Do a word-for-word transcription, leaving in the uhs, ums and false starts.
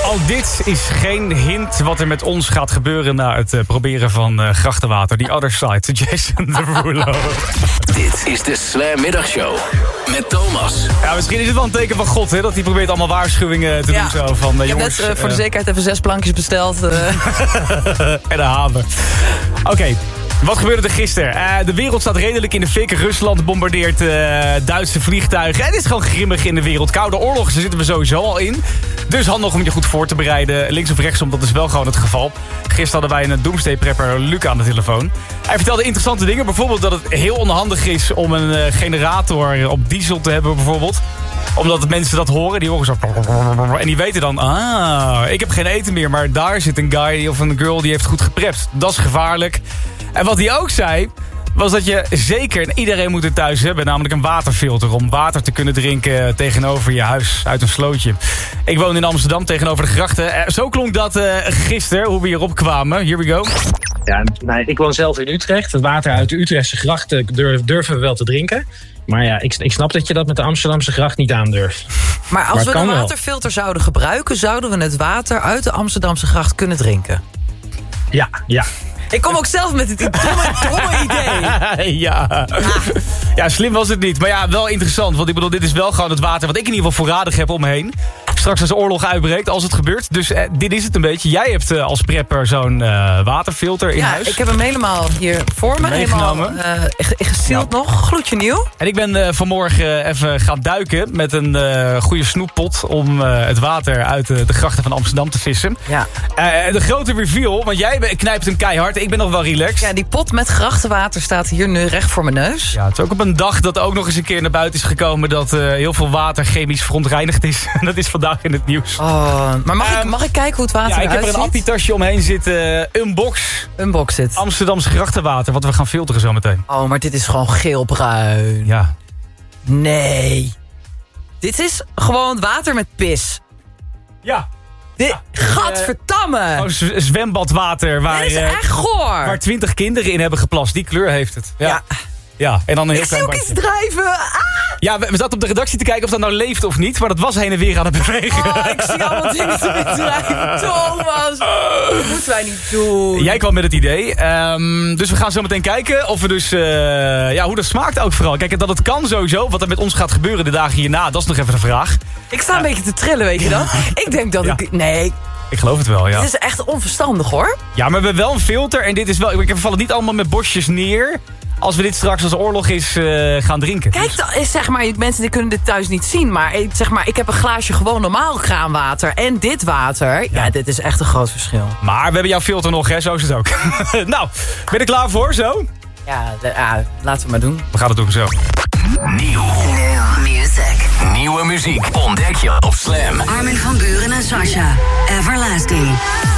Al dit is geen hint wat er met ons gaat gebeuren na het uh, proberen van uh, grachtenwater. The Other Side, Jason Derulo. Dit is de Slam Middagshow met Thomas. Ja, misschien is het wel een teken van God, hè, dat hij probeert allemaal waarschuwingen te ja. doen. Zo, van, uh, Ik jongens, heb net uh, voor de uh, zekerheid even zes plankjes besteld. Uh. en de haven. Oké. Okay. Wat gebeurde er gisteren? Uh, de wereld staat redelijk in de fik. Rusland bombardeert uh, Duitse vliegtuigen. Het is gewoon grimmig in de wereld. Koude oorlog, daar zitten we sowieso al in. Dus handig om je goed voor te bereiden. Links of rechtsom, dat is wel gewoon het geval. Gisteren hadden wij een doomsday prepper Luc aan de telefoon. Hij vertelde interessante dingen. Bijvoorbeeld dat het heel onhandig is om een uh, generator op diesel te hebben bijvoorbeeld. Omdat mensen dat horen, die horen zo... En die weten dan, ah, ik heb geen eten meer. Maar daar zit een guy of een girl die heeft goed geprept. Dat is gevaarlijk. En wat hij ook zei, was dat je zeker, en iedereen moet het thuis hebben, namelijk een waterfilter om water te kunnen drinken tegenover je huis uit een slootje. Ik woon in Amsterdam tegenover de grachten. Zo klonk dat uh, gisteren, hoe we hierop kwamen. Here we go. Ja, nou, ik woon zelf in Utrecht. Het water uit de Utrechtse grachten durf, durven we wel te drinken. Maar ja, ik, ik snap dat je dat met de Amsterdamse gracht niet aandurft. Maar als maar we een wel. waterfilter zouden gebruiken, zouden we het water uit de Amsterdamse gracht kunnen drinken? Ja, ja. Ik kom ook zelf met het domme, domme idee. ja. Ah. ja, slim was het niet. Maar ja, wel interessant. Want ik bedoel, dit is wel gewoon het water wat ik in ieder geval voorradig heb om me heen. Straks als de oorlog uitbreekt, als het gebeurt. Dus eh, dit is het een beetje. Jij hebt uh, als prepper zo'n uh, waterfilter in ja, huis. Ik heb hem helemaal hier voor me. Meegenomen. Helemaal uh, gesield ja. nog. Gloedje nieuw. En ik ben uh, vanmorgen even gaan duiken met een uh, goede snoeppot om uh, het water uit uh, de grachten van Amsterdam te vissen. Ja. Uh, de grote reveal, want jij knijpt hem keihard. Ik ben nog wel relaxed. Ja, die pot met grachtenwater staat hier nu recht voor mijn neus. Ja, het is ook op een dag dat ook nog eens een keer naar buiten is gekomen dat uh, heel veel water chemisch verontreinigd is. Dat is vandaag in het nieuws. Oh, maar mag, um, ik, mag ik kijken hoe het water ja, eruit ziet? Ik heb er een appietasje omheen zitten. Uh, unbox. Unbox zit. Amsterdamse grachtenwater, wat we gaan filteren zometeen. Oh, maar dit is gewoon geelbruin. Ja. Nee. Dit is gewoon water met pis. Ja. Dit, gadverdamme! Oh, zwembadwater waar, dit is echt goor. Waar twintig kinderen in hebben geplast. Die kleur heeft het. Ja. ja. Ja, en dan een heel ik klein zie ook iets drijven. Ah! Ja, we, we zaten op de redactie te kijken of dat nou leeft of niet. Maar dat was heen en weer aan het bewegen. Oh, ik zie allemaal dingen te drijven. Thomas, dat moeten wij niet doen. Jij kwam met het idee. Um, dus we gaan zo meteen kijken of we dus... Uh, ja, hoe dat smaakt ook vooral. Kijk, dat het kan sowieso. Wat er met ons gaat gebeuren de dagen hierna, dat is nog even de vraag. Ik sta een uh, beetje te trillen, weet je dan? Ik denk dat ja. ik... Nee... Ik geloof het wel, ja. Dit is echt onverstandig, hoor. Ja, maar we hebben wel een filter. En dit is wel... We vallen niet allemaal met bosjes neer... Als we dit straks als oorlog is uh, gaan drinken. Kijk, dat is, zeg maar, mensen die kunnen dit thuis niet zien. Maar zeg maar, ik heb een glaasje gewoon normaal kraanwater. En dit water. Ja, ja, dit is echt een groot verschil. Maar we hebben jouw filter nog, hè? Zo is het ook. Nou, ben je er klaar voor, zo? Ja, de, ah, laten we maar doen. We gaan het doen, zo. Nieuw. New music. Nieuwe muziek ontdek je op Slam. Armin van Buuren en Sasha. Everlasting.